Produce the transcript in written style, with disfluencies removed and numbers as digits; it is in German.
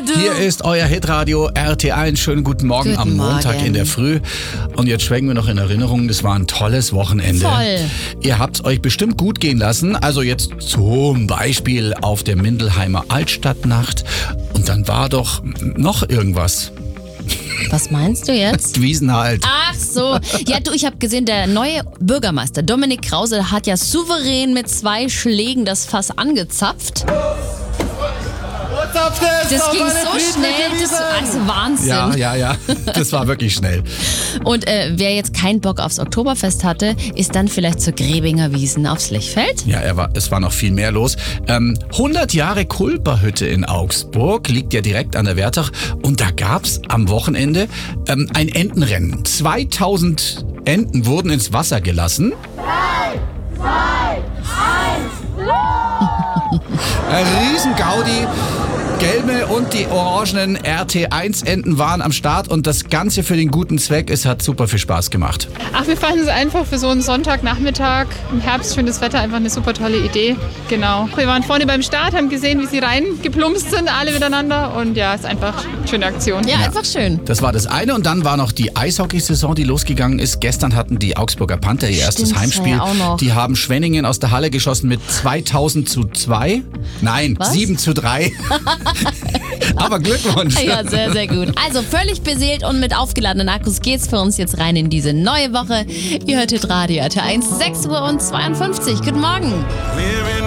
Hier ist euer Hitradio RT1. Schönen guten Morgen am Montag in der Früh. Und jetzt schwenken wir noch in Erinnerung, das war ein tolles Wochenende. Voll. Ihr habt es euch bestimmt gut gehen lassen. Also jetzt zum Beispiel auf der Mindelheimer Altstadtnacht. Und dann war doch noch irgendwas. Was meinst du jetzt? Wiesen halt. Ach so. Ja, du, ich habe gesehen, der neue Bürgermeister Dominik Krause hat ja souverän mit 2 Schlägen das Fass angezapft. Das ging so schnell, also Wahnsinn. Ja. Das war wirklich schnell. Und wer jetzt keinen Bock aufs Oktoberfest hatte, ist dann vielleicht zur Grebinger Wiesn aufs Lechfeld? Ja, es war noch viel mehr los. 100 Jahre Kulperhütte in Augsburg, liegt ja direkt an der Wertach. Und da gab's am Wochenende ein Entenrennen. 2000 Enten wurden ins Wasser gelassen. 3, 2, 1, los! Ein Riesen-Gaudi. Gelbe und die orangenen RT1-Enten waren am Start und das Ganze für den guten Zweck. Es hat super viel Spaß gemacht. Ach, wir fanden es einfach für so einen Sonntagnachmittag im Herbst, schönes Wetter, einfach eine super tolle Idee. Genau. Wir waren vorne beim Start, haben gesehen, wie sie reingeplumpst sind, alle miteinander. Und ja, ist einfach eine schöne Aktion. Ja, einfach schön. Das war das eine und dann war noch die Eishockeysaison, die losgegangen ist. Gestern hatten die Augsburger Panther ihr erstes Stimmt, Heimspiel. das war ja auch noch. Die haben Schwenningen aus der Halle geschossen mit 2000:2. Nein, Was? 7:3. Aber Glückwunsch. Ja, sehr, sehr gut. Also völlig beseelt und mit aufgeladenen Akkus geht's für uns jetzt rein in diese neue Woche. Ihr hörtet Radio RT1, 6:52 Uhr. Guten Morgen.